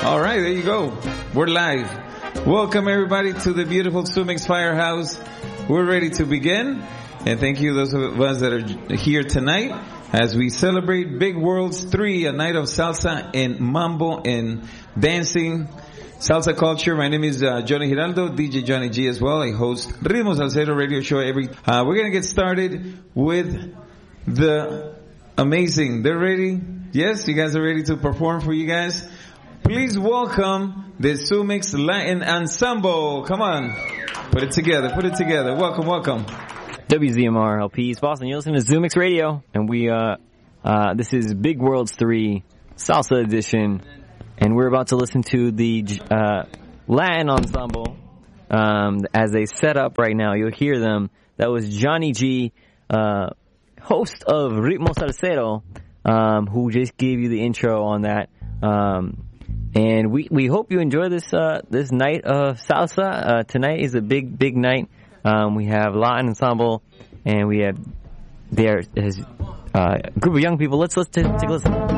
All right, there you go. We're live. Welcome everybody to the beautiful Sumix Firehouse. We're ready to begin. And thank you those of us that are here tonight as we celebrate Big Worlds 3, a night of salsa and mambo and dancing, salsa culture. My name is Johnny Giraldo, DJ Johnny G as well. I host Ritmo Salsero radio show we're going to get started with the amazing. They're ready? Yes, you guys are ready to perform for you guys? Please welcome the Sumix Latin Ensemble. Come on. Put it together. Welcome, welcome. WZMR LP East Boston. You're listening to Zoomix Radio, and we this is Big Worlds 3 Salsa Edition, and we're about to listen to the Latin Ensemble as they set up right now. You'll hear them. That was Johnny G, host of Ritmo Salsero, who just gave you the intro on that. And we hope you enjoy this night of salsa. Tonight is a big night. We have Latin Ensemble, and we have a group of young people. Let's take a listen.